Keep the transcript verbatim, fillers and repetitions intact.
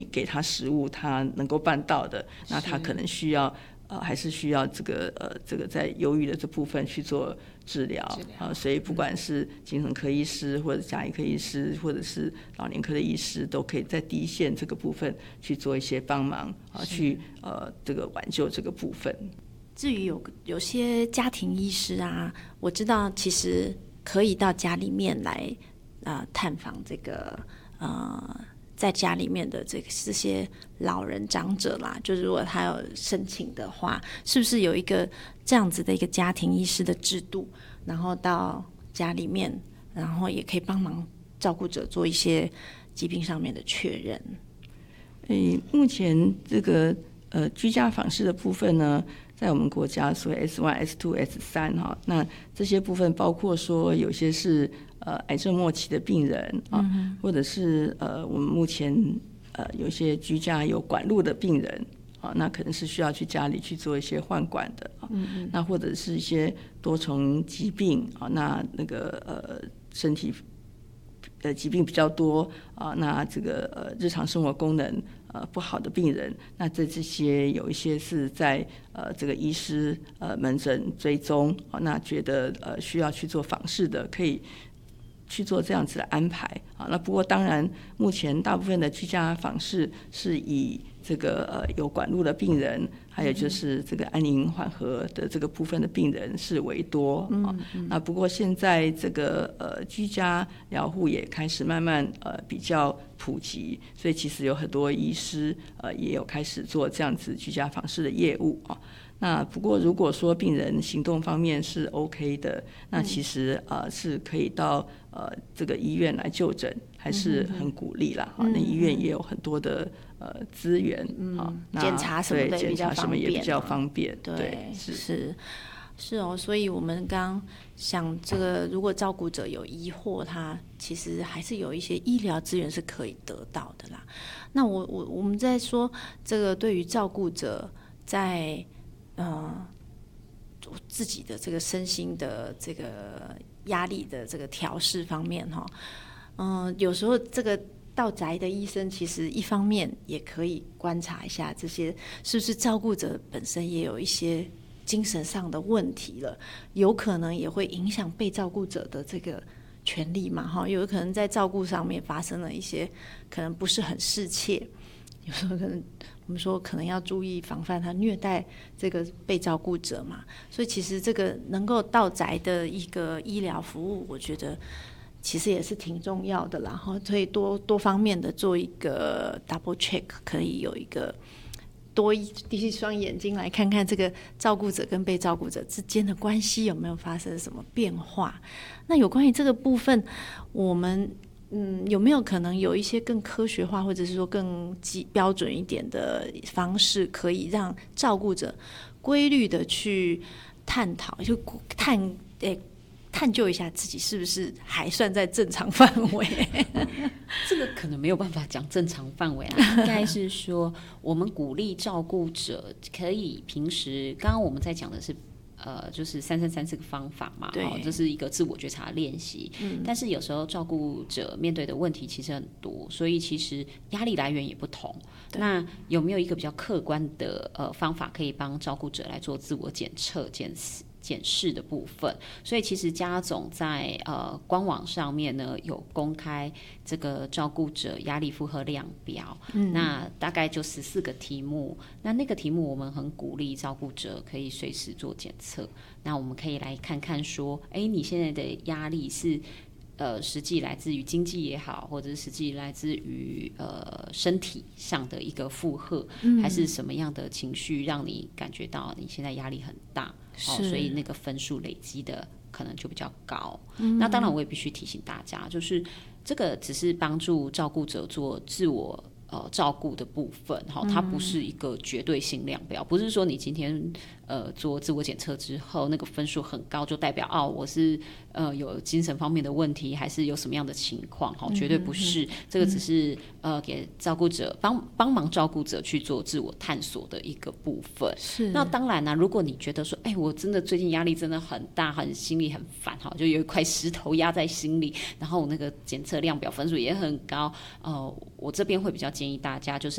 给他食物他能够办到的，那他可能需要呃还是需要这个呃这个在忧郁的这部分去做治疗啊、呃，所以不管是精神科医师或者家医科医师或者是老年科的医师，都可以在第一线这个部分去做一些帮忙啊、呃，去呃这个挽救这个部分。 至于有有些家庭医师啊，我知道其实可以到家里面来呃探访这个呃在家里面的这个这些老人长者啦，就是如果他有申请的话，是不是有一个这样子的一个家庭医师的制度，然后到家里面，然后也可以帮忙照顾者做一些疾病上面的确认？ 诶，目前这个呃居家访视的部分呢，在我们国家所谓 S 一、S 二、S 三 哈，那这些部分包括说有些是呃癌症末期的病人啊，嗯、或者是呃我们目前呃有一些居家有管路的病人啊，那可能是需要去家里去做一些换管的啊，嗯、那或者是一些多重疾病啊，那那个呃身体呃疾病比较多啊，那这个呃日常生活功能呃不好的病人，那这这些有一些是在呃这个医师呃门诊追踪啊，那觉得呃需要去做访视的，可以去做这样子的安排啊。那不过当然，目前大部分的居家访视是以这个呃有管路的病人，还有就是这个安宁缓和的这个部分的病人是为多啊。嗯嗯、那不过现在这个呃居家疗护也开始慢慢呃比较普及，所以其实有很多医师呃也有开始做这样子居家访视的业务啊。那不过如果说病人行动方面是 OK 的，那其实呃是可以到呃这个医院来就诊，还是很鼓励啦。嗯、那医院也有很多的呃资源啊， 检查什么的检查什么也比较方便。 对， 对是是是哦。所以我们刚想这个，如果照顾者有疑惑，他其实还是有一些医疗资源是可以得到的啦。那我我我们在说这个，对于照顾者在呃，自己的这个身心的这个压力的这个调适方面哈，嗯、呃，有时候这个到宅的医生其实一方面也可以观察一下这些是不是照顾者本身也有一些精神上的问题了，有可能也会影响被照顾者的这个权利嘛哈，有可能在照顾上面发生了一些可能不是很适切，有时候可能我们说可能要注意防范他虐待这个被照顾者嘛，所以其实这个能够到宅的一个医疗服务，我觉得其实也是挺重要的啦，所以多多方面的做一个 double check， 可以有一个多一一双眼睛来看看这个照顾者跟被照顾者之间的关系有没有发生什么变化。那有关于这个部分，我们嗯，有没有可能有一些更科学化，或者是说更标准一点的方式，可以让照顾者规律的去探讨，就探诶、欸、探究一下自己是不是还算在正常范围？ 这个可能没有办法讲正常范围啊，应该是说我们鼓励照顾者可以平时，刚刚我们在讲的是。呃，就是三三三这个方法嘛，哦，这是一个自我觉察的练习。嗯，但是有时候照顾者面对的问题其实很多，所以其实压力来源也不同。那有没有一个比较客观的呃方法，可以帮照顾者来做自我检测、检检视的部分？所以其实家总在呃官网上面呢有公开这个照顾者压力负荷量表，嗯，那大概就十四个题目。那那个题目我们很鼓励照顾者可以随时做检测。那我们可以来看看说，哎，你现在的压力是呃，实际来自于经济也好，或者是实际来自于呃身体上的一个负荷，嗯，还是什么样的情绪让你感觉到你现在压力很大，哦，所以那个分数累积的可能就比较高。嗯，那当然我也必须提醒大家，就是这个只是帮助照顾者做自我呃照顾的部分，哦，它不是一个绝对性量表，不是说你今天呃做自我检测之后那个分数很高就代表哦我是呃有精神方面的问题，还是有什么样的情况，哦，绝对不是，嗯，这个只是呃给照顾者帮帮忙照顾者去做自我探索的一个部分。是，那当然啦，如果你觉得说哎我真的最近压力真的很大，很心里很烦，就有一块石头压在心里，然后我那个检测量表分数也很高，呃我这边会比较建议大家就是